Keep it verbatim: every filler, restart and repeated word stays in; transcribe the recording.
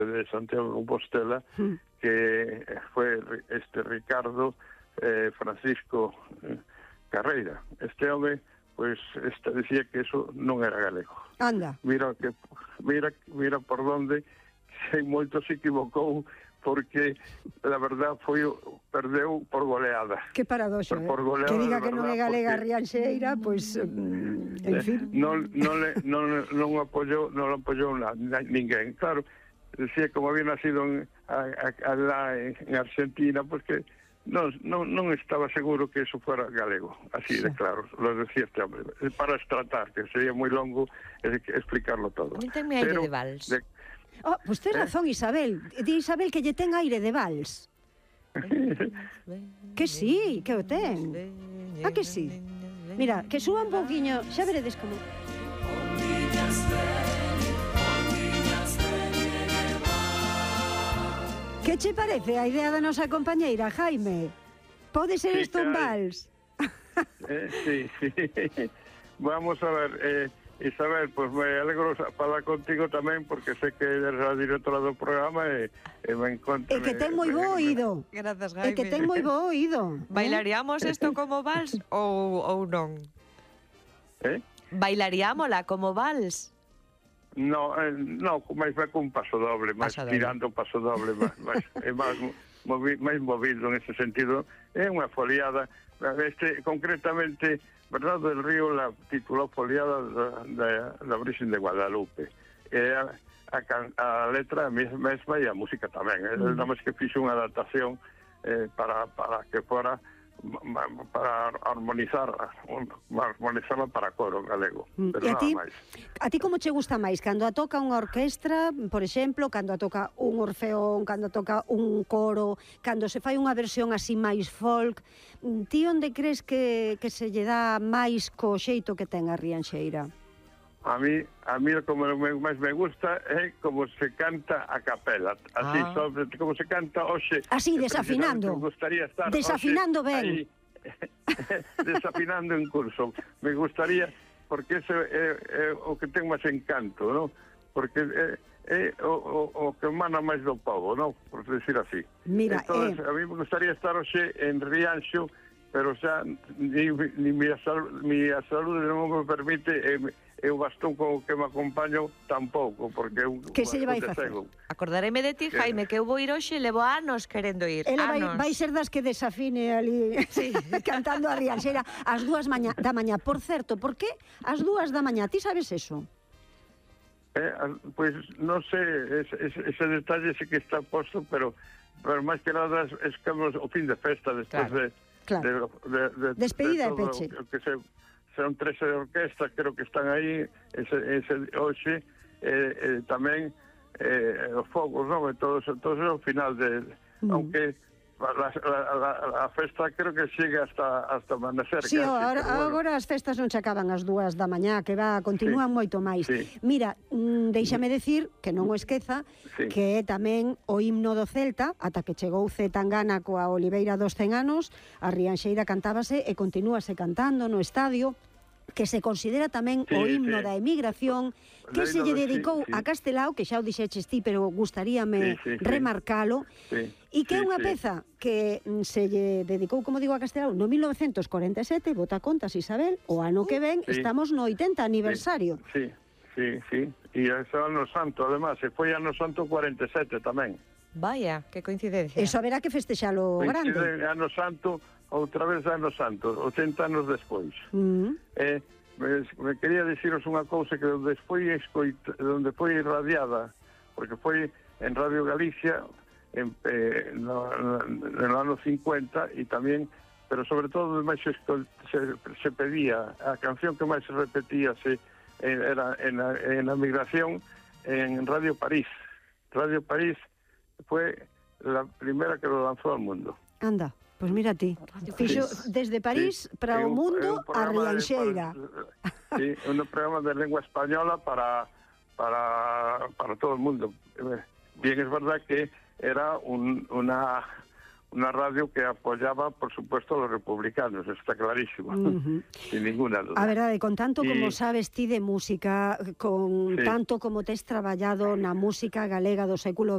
de Santiago de Compostela, mm. que fue este Ricardo eh, Francisco eh, Carreira. Este home, pois, pues, este decía que eso non era galego. Anda. Mira que mira mira por donde se moito se equivocou, porque la verdad foi perdeu por goleada. Que paradoxo, eh? Por goleada, que diga que non é galega porque... Rianxeira, pois, pues, en fin. Non, non, le, non, non apoyou, non apoyou na, na, ninguén. Claro, decía como había nacido en, a, a, a, en Argentina, pues que non, non, non estaba seguro que eso fuera galego, así sí. de claro, lo decía este hombre, para tratar, que sería moi longo explicarlo todo. Cuéntame aire de vals. De... Oh, pues ten razón, eh? Isabel, di Isabel que lle ten aire de vals. Que sí, que o ten. Ah, que sí. Mira, que suba un pouquiño, xa veredes como... Que che parece a idea da nosa compañeira, Jaime? Pode ser isto sí, un vals? Eh, sí, sí. Vamos a ver, eh, Isabel, pues me alegro falar contigo tamén, porque sé que eres a directora do programa e, e me encontro... E que ten moi bo oído. Grazas, Jaime. E que ten moi bo oído. Bailaríamos isto como vals ou, ou non? Eh? Bailaríamola como vals? No, eh, no, máis vai cun paso doble, máis tirando paso doble, máis, máis, é máis, movi, máis movido en ese sentido. É unha foliada, este, concretamente, Verdad del Río la titulou Foliada da, da, da Virxen de Guadalupe. E a, a, a letra mesma e a música tamén. É mm. nada máis que fixo unha adaptación eh, para, para que fora para armonizar armonizarla para coro galego, pero e a nada ti, máis. A ti como che gusta máis? Cando a toca unha orquestra, por exemplo, cando a toca un orfeón, cando a toca un coro, cando se fai unha versión así máis folk, ti onde crees que, que se lle dá máis co xeito que ten a Rianxeira? A mí, a mí como máis me gusta é como se canta a capela, así, ah. sobre, como se canta hoxe. Así, desafinando. Me gustaría estar desafinando ben. Desafinando en curso. Me gustaría, porque ese é, é o que ten máis encanto, ¿no? Porque é, é o, o, o que emana máis do povo, ¿no? Por decir así. Mira, Entonces, eh... a mí me gustaría estar hoxe en Rianxo, pero xa ni, ni mi, sal, mi saúde non me permite... Eh, eu bastón co que me acompaño tampouco, porque eu que se lle vai facer? Acordaréme de ti, Jaime, que eu vou ir hoxe, levo anos querendo ir. Ela vai, vai ser das que desafine ali sí. cantando a Rianxeira ás dúas maña, da mañá. Por certo, por que ás dúas da mañá? Ti sabes eso? Eh, pois pues, non sei, ese, ese, ese detalle sí que está posto, pero, pero máis que nada es como o fin de festa, despois claro. de, claro. de, de, de... Despedida de e peche. O que se... Son tres orquestas, creo que están aí ese, ese hoxe, eh, eh, tamén eh, os fogos, non? E todo, todo eso ao final de... Mm. Aunque la, la, la, la festa creo que chega hasta, hasta amanecer. Sí, casi, agora, bueno. agora as festas non se acaban ás dúas da mañá, que va, continúan sí. moito máis. Sí. Mira, mm, deixame decir, que non o esqueza, sí. que é tamén o himno do Celta, ata que chegou C. Tangana coa Oliveira dos cen anos, a Rianxeira cantábase e continúase cantando no estadio, que se considera tamén sí, o himno sí. da emigración, que se lle dedicou sí, sí. a Castelao, que xa o dixeches ti, pero gustaríame sí, sí, remarcalo, sí. e que é sí, unha sí. peza que se lle dedicou, como digo, a Castelao no mil novecentos cuarenta e sete, bota contas, Isabel, o ano que ven sí. estamos no oitenta aniversario. Sí, sí, sí, e ese ano santo, además, se foi ano santo cuarenta e sete tamén. Vaya, que coincidencia. Eso haberá que festexalo grande. Ano santo, outra vez ano santo, oitenta anos despois. Uh -huh. eh, me, me quería diciros unha cousa que onde foi, escoita, onde foi irradiada, porque foi en Radio Galicia en, eh, no, no, no ano cincuenta e tamén, pero sobre todo máis se, se, se pedía, a canción que máis se repetía se, era en a, en a migración en Radio París. Radio París foi la primera que lo lanzou ao mundo. Anda. Pois pues mira ti, fixo desde París sí, para o mundo a Rianxeira. Sí, un programa de lengua española para, para, para todo el mundo. Bien, es verdad que era un, una, una radio que apoyaba, por supuesto, a los republicanos, está clarísimo, uh -huh. sin ninguna duda. A verdade, con tanto y... como sabes ti de música, con sí. tanto como tes traballado na música galega do século